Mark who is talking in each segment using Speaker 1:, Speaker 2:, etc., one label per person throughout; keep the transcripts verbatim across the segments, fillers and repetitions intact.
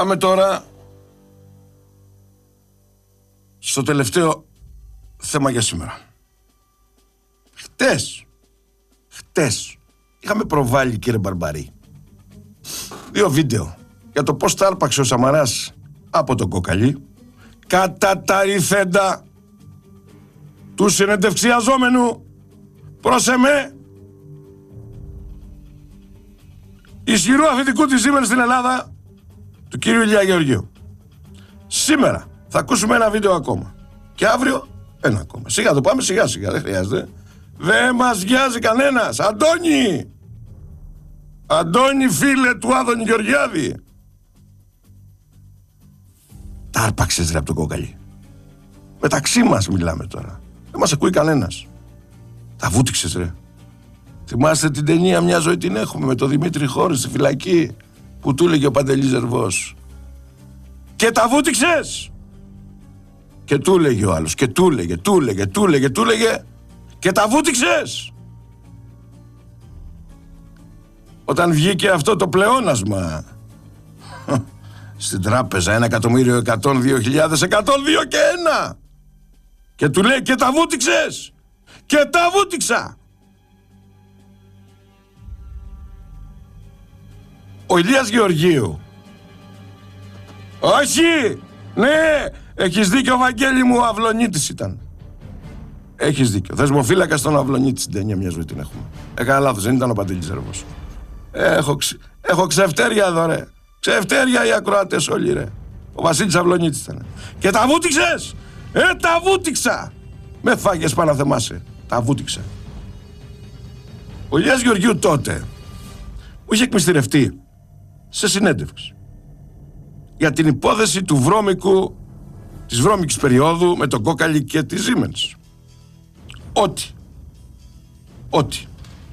Speaker 1: Πάμε τώρα στο τελευταίο θέμα για σήμερα. Χτες, χτες, είχαμε προβάλει, κύριε Μπαρμπαρή, δύο βίντεο για το πώς τα άρπαξε ο Σαμαράς από τον Κόκαλη κατά τα ρηθέντα του συνεντευξιαζόμενου προς εμέ ισχυρού αφεντικού της Siemens στην Ελλάδα, του κύριου Ηλία Γεωργίου. Σήμερα θα ακούσουμε ένα βίντεο ακόμα και αύριο ένα ακόμα. Σιγά το πάμε, σιγά σιγά, δεν χρειάζεται. Δεν μας βιάζει κανένας. Αντώνη! Αντώνη, φίλε του Άδωνη Γεωργιάδη. Τα άρπαξες, ρε, από τον Κόκαλη. Μεταξύ μας μιλάμε τώρα. Δεν μας ακούει κανένας. Τα βούτυξες, ρε. Θυμάστε την ταινία «Μια ζωή την έχουμε» με τον Δημήτρη Χώρη στη φυλακή που του έλεγε ο Παντελής Ζερβός. Και τα βούτυξες! Και του έλεγε ο άλλος, και του έλεγε, του έλεγε, του έλεγε, του έλεγε, και τα βούτυξες! Όταν βγήκε αυτό το πλεόνασμα στην τράπεζα, ένα εκατομμύριο εκατόν δύο χιλιάδες εκατόν δύο και ένα, και του λέει, και τα βούτυξες! Και τα βούτυξα! Ο Ηλίας Γεωργίου. Όχι! Ναι! Έχεις δίκιο, Βαγγέλη μου, ο Αυλονίτης ήταν. Έχεις δίκιο. Θεσμοφύλακα στον Αυλονίτη στην ταινία «Μια ζωή την έχουμε». Έκανα λάθος, δεν ήταν ο Παντελής Ζερβός. Έχω, ξε... Έχω ξεφτέρια εδώ, ρε. Ξεφτέρια οι ακροατές όλοι, ρε. Ο Βασίλης Αυλονίτης ήταν. Και τα βούτυξες! Ε, τα βούτυξα! Με φάγες, πάνω θεμάσαι. Τα βούτυξα. Ο Ηλίας Γεωργίου τότε που είχε εκμυστηρευτεί σε συνέντευξη για την υπόθεση του βρώμικου, της βρώμικης περίοδου με τον Κόκαλη και τη Siemens. Ότι, ότι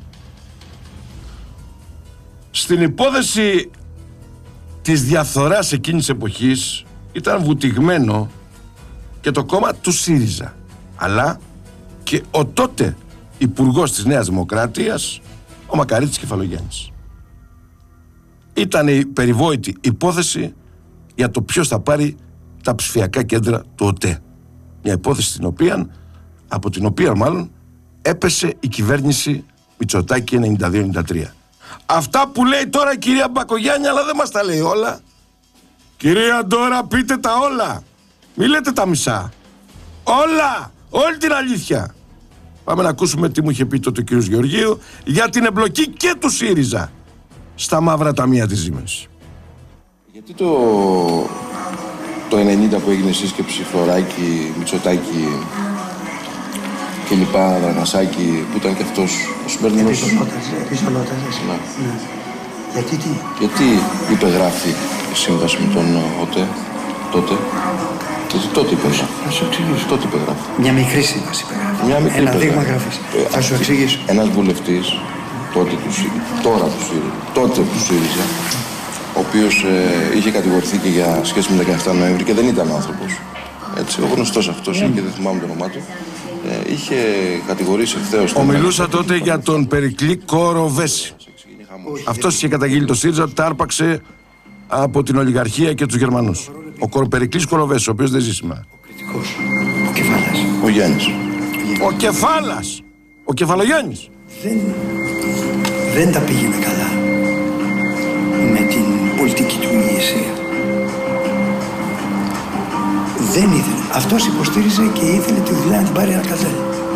Speaker 1: στην υπόθεση της διαφθοράς εκείνης της εποχής ήταν βουτυγμένο και το κόμμα του ΣΥΡΙΖΑ, αλλά και ο τότε υπουργός της Νέας Δημοκρατίας, ο Μακαρίτης Κεφαλογιάννης. Ήταν η περιβόητη υπόθεση για το ποιος θα πάρει τα ψηφιακά κέντρα του ΟΤΕ. Μια υπόθεση την οποία, από την οποία μάλλον έπεσε η κυβέρνηση Μητσοτάκη ενενήντα δύο ενενήντα τρία. Αυτά που λέει τώρα η κυρία Μπακογιάννη, αλλά δεν μας τα λέει όλα. Κυρία Ντόρα, πείτε τα όλα. Μη λέτε τα μισά. Όλα, όλη την αλήθεια. Πάμε να ακούσουμε τι μου είχε πει τότε ο κύριος Γεωργίου για την εμπλοκή και του ΣΥΡΙΖΑ στα μαύρα ταμεία της Siemens.
Speaker 2: Γιατί το, το ενενήντα που έγινε σύσκεψη Φλωράκη, Μητσοτάκη και λοιπά, Δραγασάκη, που ήταν και αυτός ο σημερινός...
Speaker 3: Επιστολότας, ναι. ναι. Γιατί τι?
Speaker 2: Γιατί υπεγράφει η σύμβαση με τον ΟΤΕ τότε? Γιατί τότε υπεγράφει.
Speaker 3: Θα σου εξηγήσω.
Speaker 2: Τότε υπεγράφει.
Speaker 3: Μια μικρή σύμβαση υπεγράφει.
Speaker 2: Μια μικρή
Speaker 3: Ένα
Speaker 2: υπεγράφει.
Speaker 3: δείγμα γραφής. Ε, θα σου εξηγήσω.
Speaker 2: Ένας βουλευτής, τότε του ΣΥΡΙΖΑ, τώρα του ΣΥΡΙΖΑ, τότε του ΣΥΡΙΖΑ, ο οποίος ε, είχε κατηγορηθεί και για σχέση με δεκαεφτά Νοέμβρη και δεν ήταν άνθρωπος. Έτσι, ο γνωστός αυτός είναι και δεν θυμάμαι το όνομά του. Ε, είχε κατηγορήσει ευθέως...
Speaker 1: Ομιλούσα τότε για τον Περικλή Κοροβέση. Αυτός είχε καταγγείλει το ΣΥΡΙΖΑ ότι τα άρπαξε από την ολιγαρχία και τους Γερμανούς. Ο Κορ... Περικλής Κοροβέσης, ο οποίος δεν ζει σήμερα.
Speaker 3: Ο κριτικός. Ο Κεφάλας.
Speaker 2: Ο Γιάννης.
Speaker 1: Ο Κεφάλας. Ο Κεφαλογιάννης.
Speaker 3: Δεν, δεν τα πήγαινε καλά με την πολιτική του ηγεσία. Δεν ήθελε. Αυτός υποστήριζε και ήθελε τη δουλειά να την πάρει Αλκαζέλ.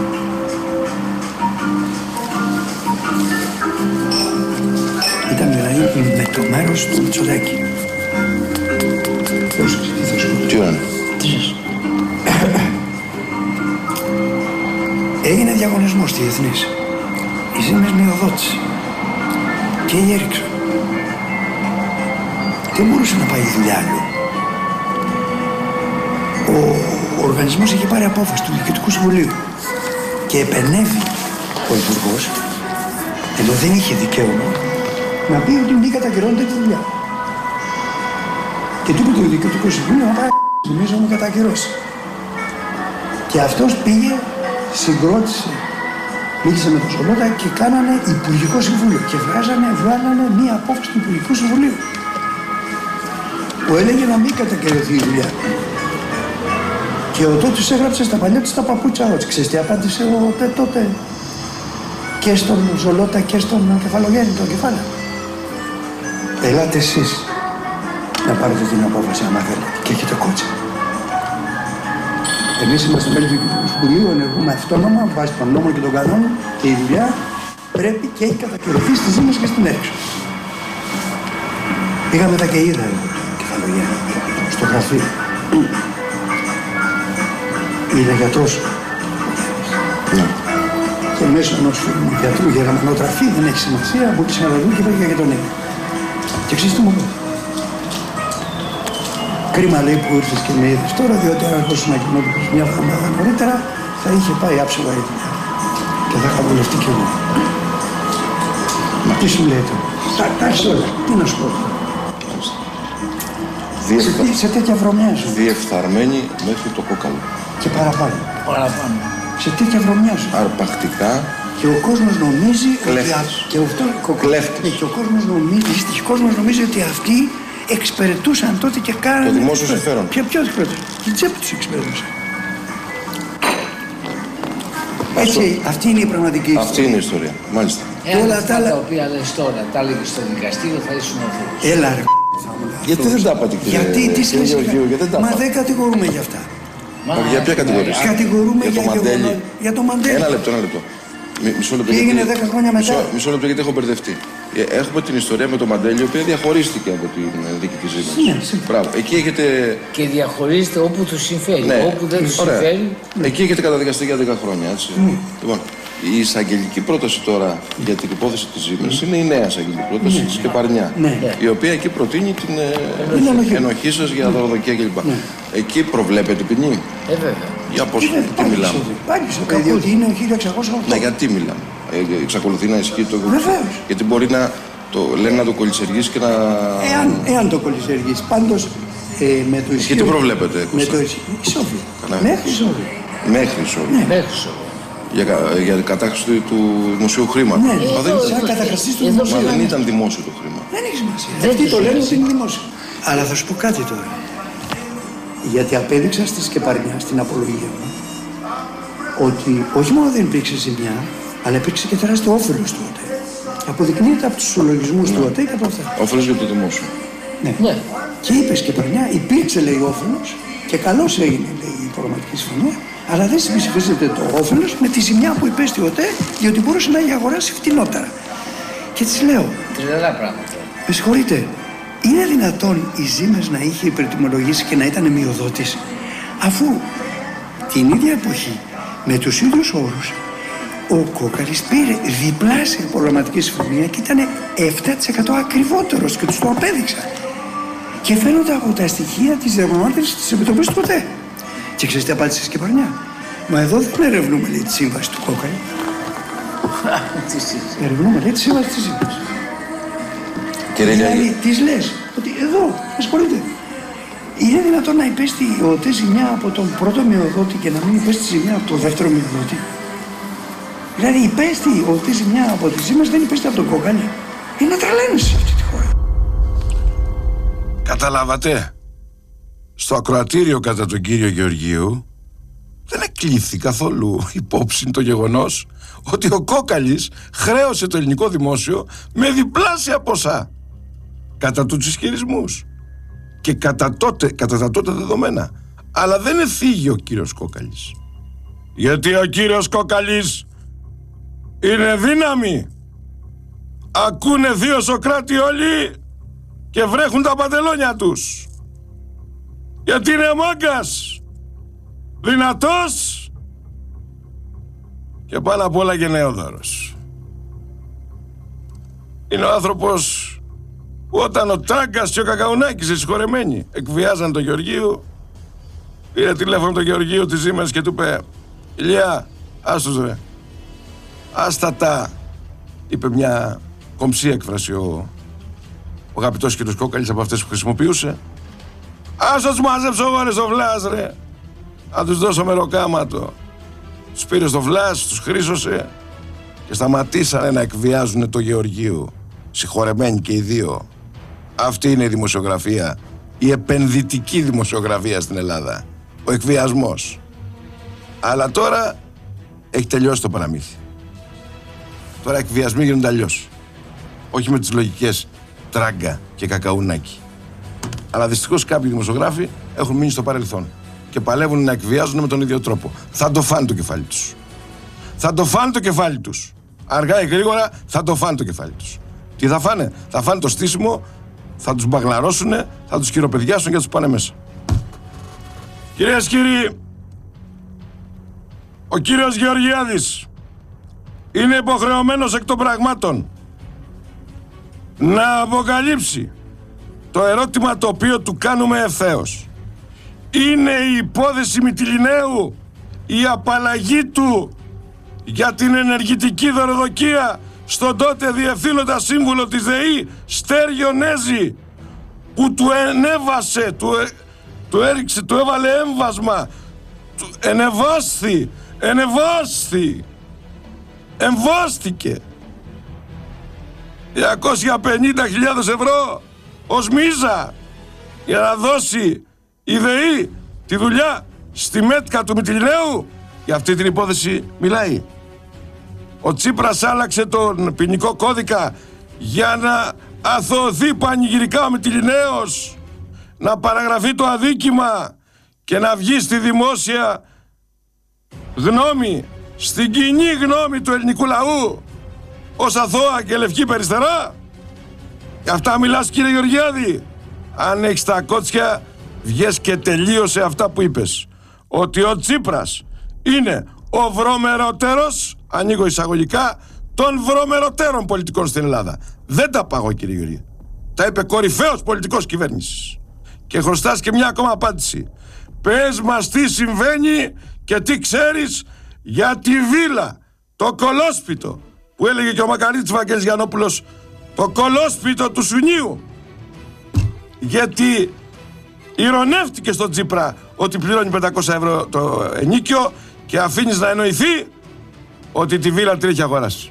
Speaker 3: Ήταν δηλαδή με το μέρος του Μητσοτάκη. Πώς τι θα σου πω.
Speaker 2: Τι είναι.
Speaker 3: Έγινε διαγωνισμός στη Εθνής. Η Siemens μειοδότησε. Και η Ericsson. Δεν μπορούσε να πάει η δουλειά αλλού. Ο οργανισμός είχε πάρει απόφαση του Διοικητικού Συμβουλίου και επενέβη ο υπουργός, ενώ δεν είχε δικαίωμα, να πει ότι μη κατακαιρώνεται τη δουλειά. Και του είπε το Διοικητικό Συμβούλιο να πάει νομίζω μου κατακαιρώσει. Και αυτός πήγε, συγκρότησε, μίλησε με τον Σολότα και κάνανε Υπουργικό Συμβούλιο και βγάζανε, βγάλανε μία απόφαση του Υπουργικού Συμβουλίου. που έλεγε να μην κατακαιρεθεί η δουλειά. Και ο Τότης έγραψε στα παλιά της τα παπούτσα ότσι. Ξέρεις τι απάντησε ο ΤΕ τότε? Και στον Ζολότα και στον Κεφαλογέννη, τον Κεφάλα. Ελάτε εσείς να πάρετε την απόφαση άμα θέλετε και έχετε κότσα. Εμείς είμαστε μέλη του Συμβουλίου, ενεργούμε αυτόνομα βάσει των νόμων και των κανόνων και η δουλειά πρέπει και έχει κατακαιρεθεί στις Ζήμες και στην Έξω. Πήγα μετά και είδα εγώ τον Κεφαλογέννη στο γραφείο. Είναι γιατρός.
Speaker 2: Ναι.
Speaker 3: Και μέσω ενός φίλου μου γιατρού γερμανοτραφή, δεν έχει σημασία, από τη Σαραδού και πήγα για τον ίδιο. Και ξέρεις τι μου είπε? Κρίμα, λέει, που ήρθες και με είδες τώρα, διότι αν αρχόσουν να κοινότητες μια εβδομάδα νωρίτερα, θα είχε πάει άψογα η δουλειά. Και θα είχα βολευτεί κι εγώ. Μα τι σου λέει τώρα? Τα τάσεις όλα. Τι να σου πω?
Speaker 2: Διεφθα...
Speaker 3: Σε, σε τέτοια βρωμιά σου.
Speaker 2: Διεφθαρμένη μέχρι το κόκαλο.
Speaker 3: Και παραπάνω.
Speaker 4: Παραπάνω.
Speaker 3: Σε τέτοια βρωμιά σου.
Speaker 2: Αρπακτικά.
Speaker 3: Και ο κόσμος νομίζει
Speaker 2: Κλέφτες.
Speaker 3: ότι... Και, αυτό...
Speaker 2: Κλέφτες.
Speaker 3: Ναι, και ο κόσμος νομίζει, ο κόσμος νομίζει ότι αυτοί εξυπηρετούσαν τότε και κάνανε...
Speaker 2: Το δημόσιο συμφέρον.
Speaker 3: Και ποιος εξυπηρετούσε? Η τσέπη τους εξυπηρετούσε. Έτσι, αυτή είναι η πραγματική ιστορία.
Speaker 2: Αυτή είναι η ιστορία. Μάλιστα.
Speaker 4: Εάν
Speaker 3: Όλα
Speaker 4: αυτά
Speaker 3: τα άλλα-
Speaker 4: τα οποία λες τώρα τα έλεγες στο δικαστήριο θα ήσουν αθώος.
Speaker 3: Έλα ρε.
Speaker 2: Γιατί δεν τα είπατε, κύριε
Speaker 3: Γιατί, τι
Speaker 2: κύριε
Speaker 3: σχέση
Speaker 2: Γεωργίου, γιατί δεν τα
Speaker 3: Μα
Speaker 2: είπατε?
Speaker 3: δεν κατηγορούμε για αυτά.
Speaker 4: Μα,
Speaker 2: Για ποια κατηγορία?
Speaker 3: Κατηγορούμε
Speaker 2: Για το
Speaker 3: για
Speaker 2: Μαντέλι.
Speaker 3: γεγονό- για το Μαντέλι.
Speaker 2: Ένα λεπτό, ένα λεπτό. Μι- Μισό λεπτό.
Speaker 3: Τι
Speaker 2: γιατί-
Speaker 3: έγινε δέκα χρόνια μετά?
Speaker 2: Μισό, μισό λεπτό γιατί έχω μπερδευτεί. Ε, Έχουμε την ιστορία με το Μαντέλι, η οποία διαχωρίστηκε από την ε, δίκη της Ζήμης.
Speaker 3: Ναι, σίγουρα.
Speaker 2: Μπράβο. Εκεί έχετε.
Speaker 4: και διαχωρίζεται όπου του συμφέρει.
Speaker 2: Ναι,
Speaker 4: Όπου δεν του
Speaker 2: ωραία.
Speaker 4: συμφέρει.
Speaker 2: Εκεί έχετε καταδικαστεί για δέκα χρόνια, έτσι. Λοιπόν, η εισαγγελική πρόταση τώρα για την υπόθεση της Ζήμης είναι η νέα εισαγγελική πρόταση της Κεπαρνιά.
Speaker 3: Ναι.
Speaker 2: Η οποία εκεί προτείνει την ε,
Speaker 3: Την ενοχή.
Speaker 2: ενοχή σας για δωροδοκία κλπ. Εκεί προβλέπετε ποινή.
Speaker 4: Ε, βέβαια.
Speaker 2: Για πόσο,
Speaker 3: Είναι
Speaker 2: τι μιλάμε.
Speaker 3: πάγισο, παιδί, ότι είναι ο χίλια εξακόσια οκτώ.
Speaker 2: Ναι, γιατί μιλάμε. Ε, εξακολουθεί να ισχύει το.
Speaker 3: Βεβαίως.
Speaker 2: Γιατί μπορεί να το λένε να το κολλησιεργήσει και να.
Speaker 3: Εάν, εάν το κολλησιεργείς, πάντως ε, με το ισχύο...
Speaker 2: τι προβλέπετε,
Speaker 3: Με
Speaker 2: Κώστα?
Speaker 3: το ισχύο... Ισόβιο.
Speaker 2: Ναι.
Speaker 3: Μέχρι ισόβιο.
Speaker 2: Μέχρι ισόβιο.
Speaker 3: Ναι.
Speaker 4: Μέχρι σοβαρό.
Speaker 2: Για, κα- για κατάχρηση του- του δημοσίου χρήματος.
Speaker 3: Ναι,
Speaker 2: Μα δεν,
Speaker 4: εδώ-
Speaker 3: σαν καταχραστής του
Speaker 4: εδώ-
Speaker 2: μα
Speaker 3: δημοσίου.
Speaker 2: δεν ήταν δημόσιο το χρήμα.
Speaker 3: Δεν έχει σημασία.
Speaker 4: Δεν
Speaker 3: Αυτοί
Speaker 4: τους
Speaker 3: το λένε
Speaker 4: έχει
Speaker 3: ότι είναι δημόσιο. Αλλά θα σου πω κάτι τώρα. Γιατί απέδειξα στη Σκεπαρνιά, στην απολογία μου, ότι όχι μόνο δεν υπήρξε ζημιά, αλλά υπήρξε και τεράστιο όφελος του ΟΤΕ. Αποδεικνύεται από τους συλλογισμούς του ΟΤΕ και από αυτά.
Speaker 2: Όφελος για το δημόσιο.
Speaker 3: Ναι.
Speaker 4: Ναι.
Speaker 3: Και είπε Σκεπαρνιά, υπήρξε λέει όφελος και καλώς έγινε λέει η προγραμματική συμφωνία, αλλά δεν συμψηφίζεται το όφελος με τη ζημιά που υπέστη ο ΟΤΕ, διότι μπορούσε να έχει αγοράσει φτηνότερα. Και της λέω,
Speaker 4: Τρελά πράγματα.
Speaker 3: με συγχωρείτε, είναι δυνατόν οι Ζήμες να είχε υπερτιμολογήσει και να ήταν μειοδότης, αφού την ίδια εποχή, με τους ίδιους όρους, ο Κόκαλης πήρε διπλάσια προγραμματική συμφωνία και ήταν επτά τοις εκατό ακριβότερος και τους το απέδειξα. Και φαίνονται από τα στοιχεία της διαπραγμάτευσης της Επιτροπής του ΟΤΕ. Και ξέρεις τι απάντησε η Σκεπαρνιά? Μα εδώ δεν ερευνούμε λέει τη σύμβαση του Κόκαλη.
Speaker 4: Τι συζητήσεις.
Speaker 3: Ερευνούμε λέει τη σύμβαση της Ζήμης.
Speaker 2: Κύριε
Speaker 3: Δηλαδή,
Speaker 2: Γιάννη,
Speaker 3: της λες ότι εδώ, με συγχωρείτε, είναι δυνατόν να υπέστη ο ΟΤΕ ζημιά από τον πρώτο μειοδότη και να μην υπέστη ζημιά από τον δεύτερο μειοδότη? Δηλαδή, υπέστη ο ΟΤΕ ζημιά από τις Ζήμες, δεν υπέστη από τον Κόκαλη. Είναι να τρελαίνεις σε αυτή τη χώρα.
Speaker 1: Καταλάβατε. Στο ακροατήριο κατά τον κύριο Γεωργίου δεν εκλήθη καθόλου υπόψη το γεγονός ότι ο Κόκαλης χρέωσε το ελληνικό δημόσιο με διπλάσια ποσά κατά τους ισχυρισμούς και κατά, τότε, κατά τα τότε δεδομένα. Αλλά δεν εφήγει ο κύριος Κόκαλης, γιατί ο κύριος Κόκαλης είναι δύναμη. Ακούνε δύο Σοκράτη όλοι και βρέχουν τα παντελόνια τους, γιατί είναι μάγκας, δυνατός και πάνω απ' όλα γενναιόδωρος. Είναι ο άνθρωπος που όταν ο Τράγκας και ο Κακαουνάκης οι συγχωρεμένοι εκβιάζαν τον Γεωργίου, πήρε τηλέφωνο τον Γεωργίου της Ζήμενης και του είπε, Ηλιά, άστος ρε, άστα τα, είπε μια κομψή έκφραση ο, ο αγαπητός κύριος Κόκαλης από αυτές που χρησιμοποιούσε. Άσο τους μαζέψω εγώ ρε στο Βλάς ρε, να τους δώσω μεροκάματο. Τους πήρε στο Βλάς, τους χρήσωσε και σταματήσανε να εκβιάζουν το Γεωργίου. Συγχωρεμένοι και οι δύο. Αυτή είναι η δημοσιογραφία η επενδυτική δημοσιογραφία στην Ελλάδα, ο εκβιασμός. Αλλά τώρα έχει τελειώσει το παραμύθι. Τώρα εκβιασμοί γίνονται αλλιώς. Όχι με τις λογικές Τράγκα και Κακαουνάκη. Αλλά δυστυχώς κάποιοι δημοσιογράφοι έχουν μείνει στο παρελθόν και παλεύουν να εκβιάζουν με τον ίδιο τρόπο. Θα το φάνε το κεφάλι τους. Θα το φάνε το κεφάλι τους. Αργά ή γρήγορα θα το φάνε το κεφάλι τους. Τι θα φάνε? Θα φάνε το στήσιμο, θα τους μπαγλαρώσουνε, θα τους χειροπαιδιάσουν και θα τους πάνε μέσα. Κυρίες και κύριοι, ο κύριος Γεωργιάδης είναι υποχρεωμένος εκ των πραγμάτων να αποκαλύψει το ερώτημα το οποίο του κάνουμε ευθέως. Είναι η υπόθεση Μυτιληναίου η απαλλαγή του για την ενεργητική δωροδοκία στον τότε διευθύνοντα σύμβουλο της ΔΕΗ Στέργιο Νέζη, που του ενέβασε, του, του έριξε, του έβαλε έμβασμα, του ενεβάσθη, ενεβάσθη, εμβάστηκε διακόσιες πενήντα χιλιάδες ευρώ ως μίζα για να δώσει η ΔΕΗ τη δουλειά στη μέτκα του Μυτιληναίου. Για αυτή την υπόθεση μιλάει. Ο Τσίπρας άλλαξε τον ποινικό κώδικα για να αθωωωθεί πανηγυρικά ο Μυτιληναίος, να παραγραφεί το αδίκημα και να βγει στη δημόσια γνώμη, στην κοινή γνώμη του ελληνικού λαού ως αθώα και λευκή περιστερά. Για αυτά μιλάς, κύριε Γεωργιάδη? Αν έχεις τα κότσια, βγες και τελείωσε αυτά που είπες, ότι ο Τσίπρας είναι ο βρωμερότερος, ανοίγω εισαγωγικά, των βρωμεροτέρων πολιτικών στην Ελλάδα. Δεν τα πάγω, κύριε Γεωργιάδη. Τα είπε κορυφαίος πολιτικός κυβέρνησης. Και χρωστάς και μια ακόμα απάντηση. Πες μας τι συμβαίνει και τι ξέρεις για τη βίλα, το κολόσπιτο, που έλεγε και ο Μακαρίτης Βαγγέλης Γιαννόπουλος, το κολόσπιτο του Σουνίου. Γιατί ηρωνεύτηκε στον Τσίπρα ότι πληρώνει πεντακόσια ευρώ το ενίκιο και αφήνεις να εννοηθεί ότι τη βίλα την έχει αγοράσει.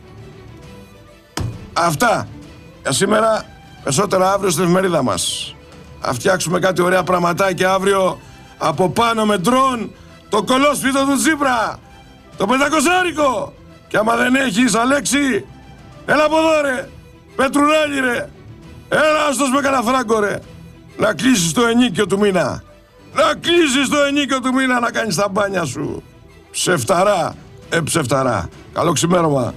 Speaker 1: Αυτά για σήμερα, περισσότερα αύριο στην εφημερίδα μας. Θα φτιάξουμε κάτι ωραία πραγματάκια αύριο από πάνω με ντρόν, το κολόσπιτο του Τσίπρα, το πεντακοσάρικο. Και άμα δεν έχεις, Αλέξη, έλα από εδώ ρε, Πετρουνέλη ρε, έλα άστος με κανένα φράγκο ρε, να κλείσεις το ενίκιο του μήνα, να κλείσεις το ενίκιο του μήνα, να κάνεις τα μπάνια σου. Ψεφταρά, ε ψεφταρά. Καλό ξημέρωμα.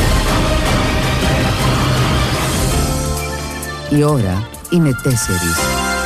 Speaker 5: Η ώρα είναι τέσσερις.